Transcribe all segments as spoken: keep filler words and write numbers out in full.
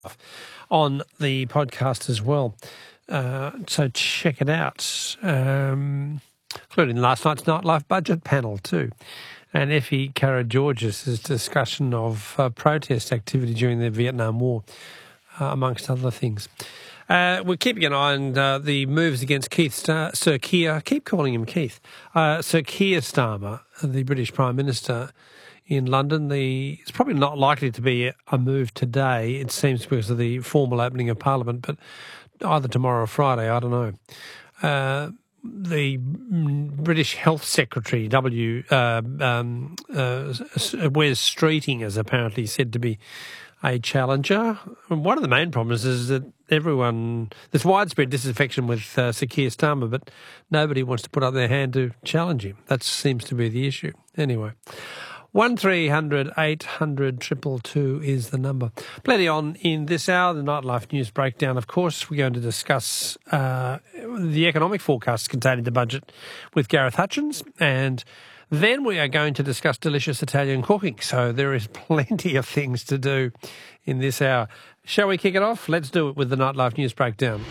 on the podcast as well. Uh, so check it out, um, including last night's Nightlife budget panel too. And Effie Karageorges' discussion of uh, protest activity during the Vietnam War, uh, amongst other things. Uh, we're keeping an eye on uh, the moves against Keith Star- Sir Keir. I keep calling him Keith. Uh, Sir Keir Starmer, the British Prime Minister in London. The It's probably not likely to be a move today, it seems, because of the formal opening of Parliament, but either tomorrow or Friday, I don't know. Uh, the British Health Secretary, W. Uh, um, uh, Wes Streeting, is apparently said to be a challenger. And one of the main problems is that everyone, there's widespread disaffection with uh, Sir Keir Starmer, but nobody wants to put up their hand to challenge him. That seems to be the issue. Anyway, one three hundred eight hundred two two two is the number. Plenty on in this hour. The Nightlife News Breakdown, of course. We're going to discuss uh, the economic forecasts contained in the budget with Gareth Hutchins, and then we are going to discuss delicious Italian cooking. So there is plenty of things to do in this hour. Shall we kick it off? Let's do it with the Nightlife News Breakdown.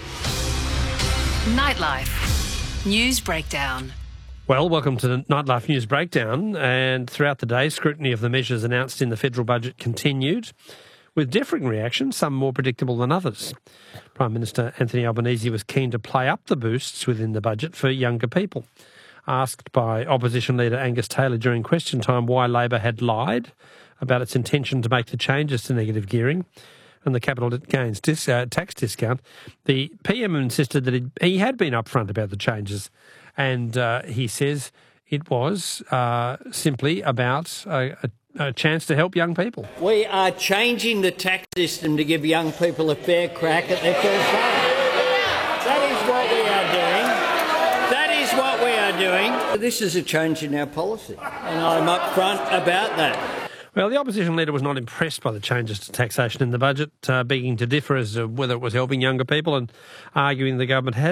Nightlife News Breakdown. Well, welcome to the Nightlife News Breakdown. And throughout the day, scrutiny of the measures announced in the federal budget continued, with differing reactions, some more predictable than others. Prime Minister Anthony Albanese was keen to play up the boosts within the budget for younger people. Asked by opposition leader Angus Taylor during question time why Labor had lied about its intention to make the changes to negative gearing and the capital gains dis, uh, tax discount, the P M insisted that he, he had been upfront about the changes, and uh, he says it was uh, simply about a, a, a chance to help young people. We are changing the tax system to give young people a fair crack at their first home. That is what we are doing. What we are doing. This is a change in our policy, and I'm upfront about that. Well, the opposition leader was not impressed by the changes to taxation in the budget, uh, begging to differ as to whether it was helping younger people and arguing the government had